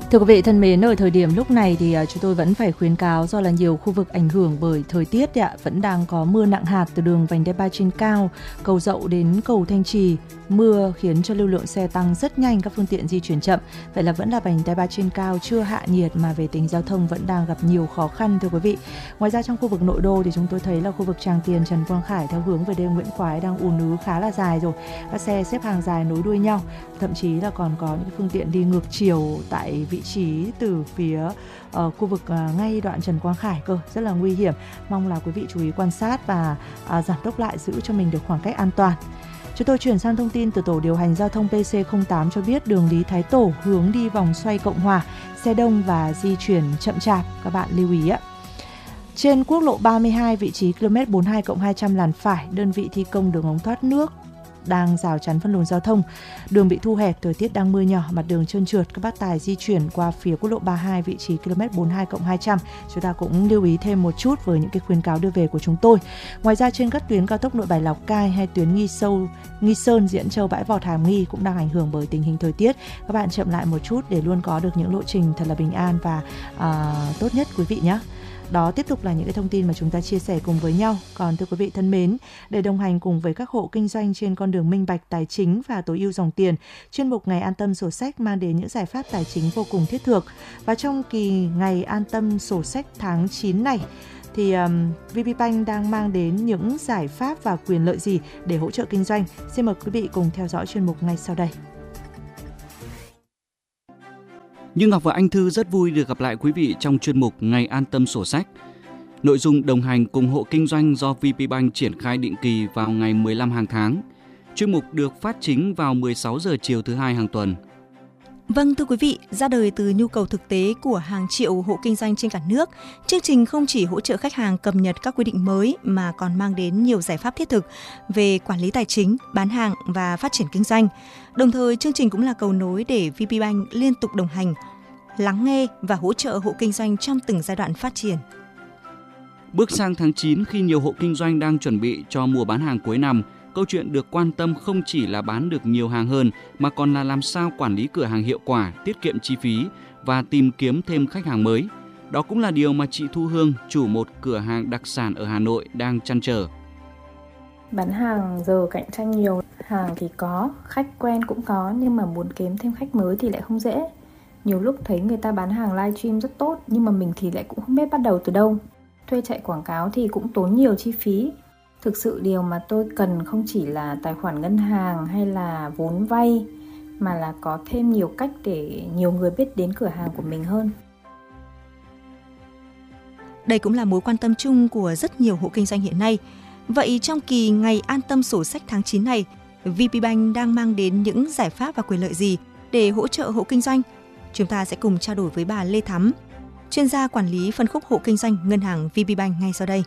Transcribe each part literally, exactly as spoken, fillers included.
Thưa quý vị thân mến, ở thời điểm lúc này thì chúng tôi vẫn phải khuyến cáo do là nhiều khu vực ảnh hưởng bởi thời tiết ạ, vẫn đang có mưa nặng hạt từ đường vành đai ba trên cao, cầu Dậu đến cầu Thanh Trì. Mưa khiến cho lưu lượng xe tăng rất nhanh, các phương tiện di chuyển chậm. Vậy là vẫn là vành đai ba trên cao chưa hạ nhiệt mà về tính giao thông vẫn đang gặp nhiều khó khăn thưa quý vị. Ngoài ra trong khu vực nội đô thì chúng tôi thấy là khu vực Tràng Tiền, Trần Quang Khải theo hướng về đê Nguyễn Khoái đang ùn ứ khá là dài rồi. Các xe xếp hàng dài nối đuôi nhau, thậm chí là còn có những phương tiện đi ngược chiều tại vị trí từ phía ở khu vực uh, ngay đoạn Trần Quang Khải cơ, rất là nguy hiểm. Mong là quý vị chú ý quan sát và uh, giảm tốc lại, giữ cho mình được khoảng cách an toàn. Chúng tôi chuyển sang thông tin từ tổ điều hành giao thông pê xê không tám cho biết đường Lý Thái Tổ hướng đi vòng xoay Cộng Hòa, xe đông và di chuyển chậm chạp, các bạn lưu ý ạ. Trên quốc lộ ba mươi hai vị trí ki lô mét bốn mươi hai cộng hai trăm làn phải, đơn vị thi công đường ống thoát nước đang rào chắn phân luồng giao thông. Đường bị thu hẹp, thời tiết đang mưa nhỏ, mặt đường trơn trượt, các bác tài di chuyển qua phía quốc lộ ba mươi hai vị trí ki lô mét bốn mươi hai cộng hai trăm. Chúng ta cũng lưu ý thêm một chút với những cái khuyến cáo đưa về của chúng tôi. Ngoài ra trên các tuyến cao tốc Nội Bài Lào Cai hay tuyến Nghi Sâu, Nghi Sơn, Diễn Châu, Bãi Vọt, Hàm Nghi cũng đang ảnh hưởng bởi tình hình thời tiết. Các bạn chậm lại một chút để luôn có được những lộ trình thật là bình an và uh, tốt nhất quý vị nhé. Đó tiếp tục là những cái thông tin mà chúng ta chia sẻ cùng với nhau. Còn thưa quý vị thân mến, để đồng hành cùng với các hộ kinh doanh trên con đường minh bạch tài chính và tối ưu dòng tiền, chuyên mục Ngày An Tâm Sổ Sách mang đến những giải pháp tài chính vô cùng thiết thực. Và trong kỳ Ngày An Tâm Sổ Sách tháng chín này thì um, vê pê Bank đang mang đến những giải pháp và quyền lợi gì để hỗ trợ kinh doanh. Xin mời quý vị cùng theo dõi chuyên mục ngay sau đây. Như Ngọc và Anh Thư rất vui được gặp lại quý vị trong chuyên mục Ngày An Tâm Sổ Sách. Nội dung đồng hành cùng hộ kinh doanh do vê pê Bank triển khai định kỳ vào ngày mười lăm hàng tháng. Chuyên mục được phát chính vào mười sáu giờ chiều thứ hai hàng tuần. Vâng thưa quý vị, ra đời từ nhu cầu thực tế của hàng triệu hộ kinh doanh trên cả nước, chương trình không chỉ hỗ trợ khách hàng cập nhật các quy định mới mà còn mang đến nhiều giải pháp thiết thực về quản lý tài chính, bán hàng và phát triển kinh doanh. Đồng thời, chương trình cũng là cầu nối để vê pê Bank liên tục đồng hành, lắng nghe và hỗ trợ hộ kinh doanh trong từng giai đoạn phát triển. Bước sang tháng chín khi nhiều hộ kinh doanh đang chuẩn bị cho mùa bán hàng cuối năm, câu chuyện được quan tâm không chỉ là bán được nhiều hàng hơn mà còn là làm sao quản lý cửa hàng hiệu quả, tiết kiệm chi phí và tìm kiếm thêm khách hàng mới. Đó cũng là điều mà chị Thu Hương, chủ một cửa hàng đặc sản ở Hà Nội đang trăn trở. Bán hàng giờ cạnh tranh nhiều, hàng thì có, khách quen cũng có, nhưng mà muốn kiếm thêm khách mới thì lại không dễ. Nhiều lúc thấy người ta bán hàng livestream rất tốt, nhưng mà mình thì lại cũng không biết bắt đầu từ đâu. Thuê chạy quảng cáo thì cũng tốn nhiều chi phí. Thực sự điều mà tôi cần không chỉ là tài khoản ngân hàng hay là vốn vay, mà là có thêm nhiều cách để nhiều người biết đến cửa hàng của mình hơn. Đây cũng là mối quan tâm chung của rất nhiều hộ kinh doanh hiện nay. Vậy trong kỳ Ngày An Tâm Sổ Sách tháng chín này, vê pê Bank đang mang đến những giải pháp và quyền lợi gì để hỗ trợ hộ kinh doanh? Chúng ta sẽ cùng trao đổi với bà Lê Thắm, chuyên gia quản lý phân khúc hộ kinh doanh ngân hàng vê pê Bank ngay sau đây.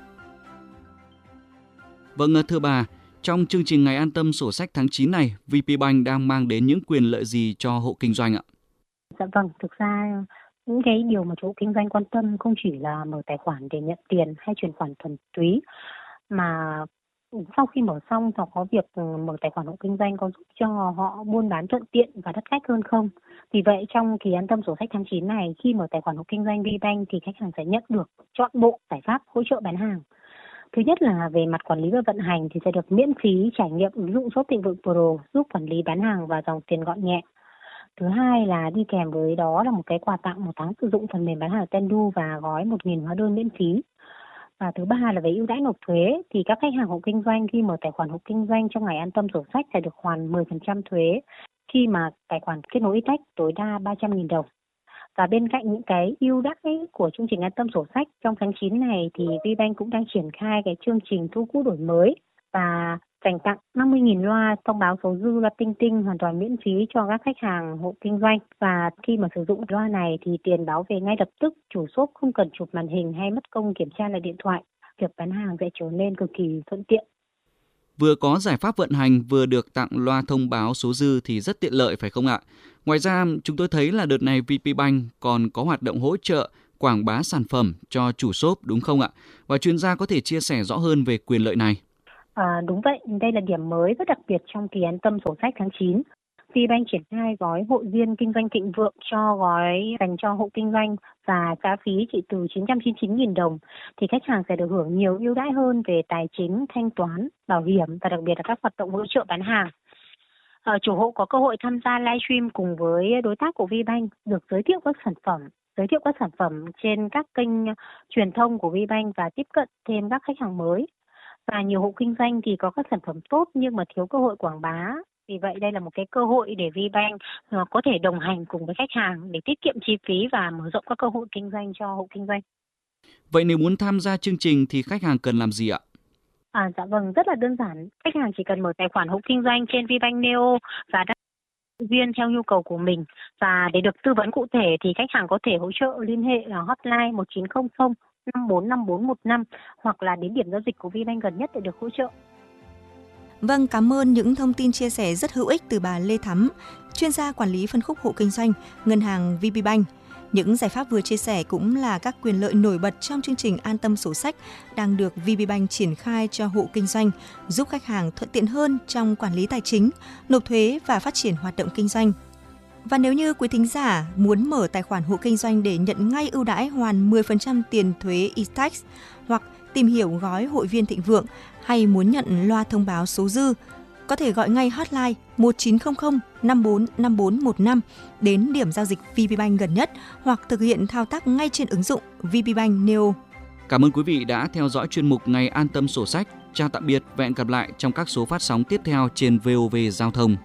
Vâng, thưa bà, trong chương trình Ngày An Tâm Sổ Sách tháng chín này, vê pê Bank đang mang đến những quyền lợi gì cho hộ kinh doanh ạ? Dạ vâng, thực ra những cái điều mà chủ kinh doanh quan tâm không chỉ là mở tài khoản để nhận tiền hay chuyển khoản thuần túy, mà sau khi mở xong thì có việc mở tài khoản hộ kinh doanh có giúp cho họ buôn bán thuận tiện và đắt khách hơn không? Vì vậy trong kỳ An Tâm Sổ Sách tháng chín này, khi mở tài khoản hộ kinh doanh VBank thì khách hàng sẽ nhận được trọn bộ giải pháp hỗ trợ bán hàng. Thứ nhất là về mặt quản lý và vận hành thì sẽ được miễn phí trải nghiệm ứng dụng Shop Thịnh Vượng Pro giúp quản lý bán hàng và dòng tiền gọn nhẹ. Thứ hai là đi kèm với đó là một cái quà tặng một tháng sử dụng phần mềm bán hàng Tendu và gói một nghìn hóa đơn miễn phí. Và thứ ba là về ưu đãi nộp thuế thì các khách hàng hộ kinh doanh khi mở tài khoản hộ kinh doanh trong Ngày An Tâm Sổ Sách sẽ được hoàn mười phần trăm thuế khi mà tài khoản kết nối e-tech tối đa ba trăm nghìn đồng. Và bên cạnh những cái ưu đãi của chương trình An Tâm Sổ Sách trong tháng chín này thì VBank cũng đang triển khai cái chương trình thu cũ đổi mới và dành tặng năm mươi nghìn loa thông báo số dư loa tinh tinh hoàn toàn miễn phí cho các khách hàng hộ kinh doanh. Và khi mà sử dụng loa này thì tiền báo về ngay lập tức, chủ shop không cần chụp màn hình hay mất công kiểm tra lại điện thoại. Việc bán hàng sẽ trở nên cực kỳ thuận tiện. Vừa có giải pháp vận hành, vừa được tặng loa thông báo số dư thì rất tiện lợi phải không ạ? Ngoài ra, chúng tôi thấy là đợt này vê pê Bank còn có hoạt động hỗ trợ quảng bá sản phẩm cho chủ shop đúng không ạ? Và chuyên gia có thể chia sẻ rõ hơn về quyền lợi này. À, đúng vậy, đây là điểm mới rất đặc biệt trong kỳ An Tâm Sổ Sách tháng chín. VBank triển khai gói hội viên kinh doanh thịnh vượng cho gói dành cho hộ kinh doanh và giá phí chỉ từ chín trăm chín mươi chín nghìn đồng, thì khách hàng sẽ được hưởng nhiều ưu đãi hơn về tài chính, thanh toán, bảo hiểm và đặc biệt là các hoạt động hỗ trợ bán hàng. À, chủ hộ có cơ hội tham gia livestream cùng với đối tác của VBank, được giới thiệu các sản phẩm, giới thiệu các sản phẩm trên các kênh truyền thông của VBank và tiếp cận thêm các khách hàng mới. Và nhiều hộ kinh doanh thì có các sản phẩm tốt nhưng mà thiếu cơ hội quảng bá. Vì vậy đây là một cái cơ hội để VBank uh, có thể đồng hành cùng với khách hàng để tiết kiệm chi phí và mở rộng các cơ hội kinh doanh cho hộ kinh doanh. Vậy nếu muốn tham gia chương trình thì khách hàng cần làm gì ạ? À, dạ vâng, rất là đơn giản. Khách hàng chỉ cần mở tài khoản hộ kinh doanh trên VBank Neo và đăng ký viên theo nhu cầu của mình. Và để được tư vấn cụ thể thì khách hàng có thể hỗ trợ liên hệ ở hotline một chín không không năm bốn năm bốn một năm hoặc là đến điểm giao dịch của VBank gần nhất để được hỗ trợ. Vâng, cảm ơn những thông tin chia sẻ rất hữu ích từ bà Lê Thắm, chuyên gia quản lý phân khúc hộ kinh doanh, ngân hàng vê pê Bank. Những giải pháp vừa chia sẻ cũng là các quyền lợi nổi bật trong chương trình An tâm sổ sách đang được vê pê Bank triển khai cho hộ kinh doanh, giúp khách hàng thuận tiện hơn trong quản lý tài chính, nộp thuế và phát triển hoạt động kinh doanh. Và nếu như quý thính giả muốn mở tài khoản hộ kinh doanh để nhận ngay ưu đãi hoàn mười phần trăm tiền thuế e-tax hoặc tìm hiểu gói hội viên thịnh vượng hay muốn nhận loa thông báo số dư, có thể gọi ngay hotline một chín không không năm bốn năm bốn một năm đến điểm giao dịch vê pê Bank gần nhất hoặc thực hiện thao tác ngay trên ứng dụng vê pê Bank Neo. Cảm ơn quý vị đã theo dõi chuyên mục Ngày An tâm sổ sách. Chào tạm biệt và hẹn gặp lại trong các số phát sóng tiếp theo trên vê o vê Giao thông.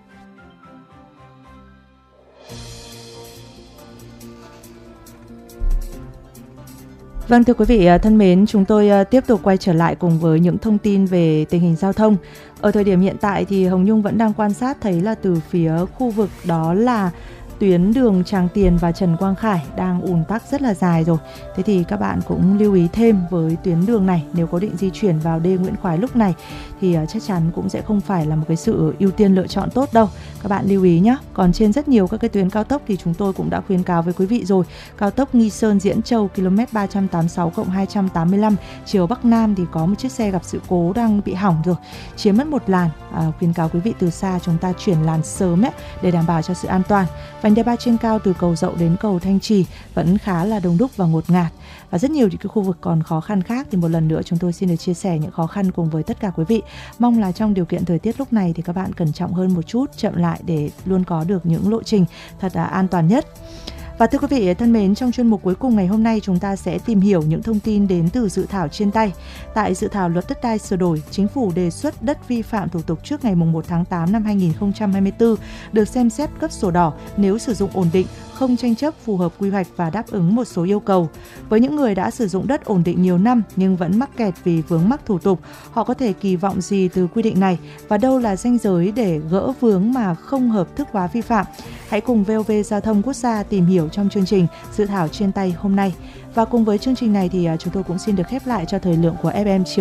Vâng, thưa quý vị thân mến, chúng tôi tiếp tục quay trở lại cùng với những thông tin về tình hình giao thông. Ở thời điểm hiện tại thì Hồng Nhung vẫn đang quan sát thấy là từ phía khu vực đó là tuyến đường Tràng Tiền và Trần Quang Khải đang ùn tắc rất là dài rồi. Thế thì các bạn cũng lưu ý thêm với tuyến đường này, nếu có định di chuyển vào đê Nguyễn Khoái lúc này thì chắc chắn cũng sẽ không phải là một cái sự ưu tiên lựa chọn tốt đâu. Các bạn lưu ý nhé. Còn trên rất nhiều các cái tuyến cao tốc thì chúng tôi cũng đã khuyến cáo với quý vị rồi. Cao tốc Nghi Sơn Diễn Châu km ba trăm tám mươi sáu cộng hai trăm tám mươi lăm chiều Bắc Nam thì có một chiếc xe gặp sự cố đang bị hỏng rồi, chiếm mất một làn. À, khuyến cáo quý vị từ xa chúng ta chuyển làn sớm ấy, để đảm bảo cho sự an toàn. Vành đai ba trên cao từ cầu Dậu đến cầu Thanh Trì vẫn khá là đông đúc và ngột ngạt. Và rất nhiều những cái khu vực còn khó khăn khác thì một lần nữa chúng tôi xin được chia sẻ những khó khăn cùng với tất cả quý vị. Mong là trong điều kiện thời tiết lúc này thì các bạn cẩn trọng hơn một chút, chậm lại để luôn có được những lộ trình thật là an toàn nhất. Và thưa quý vị thân mến, trong chuyên mục cuối cùng ngày hôm nay chúng ta sẽ tìm hiểu những thông tin đến từ dự thảo trên tay. Tại dự thảo luật đất đai sửa đổi, Chính phủ đề xuất đất vi phạm thủ tục trước ngày một tháng tám năm hai nghìn không trăm hai mươi tư được xem xét cấp sổ đỏ nếu sử dụng ổn định, không tranh chấp, phù hợp quy hoạch và đáp ứng một số yêu cầu. Với những người đã sử dụng đất ổn định nhiều năm nhưng vẫn mắc kẹt vì vướng mắc thủ tục, họ có thể kỳ vọng gì từ quy định này và đâu là ranh giới để gỡ vướng mà không hợp thức hóa vi phạm? Hãy cùng vê o vê Giao thông Quốc gia tìm hiểu trong chương trình dự thảo trên tay hôm nay. Và cùng với chương trình này thì chúng tôi cũng xin được khép lại cho thời lượng của ép em chiều